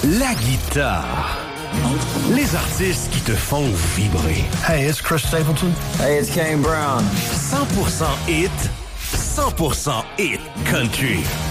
La guitare. Les artistes qui te font vibrer. Hey, it's Chris Stapleton. Hey, it's Kane Brown. 100% hit, 100% hit country.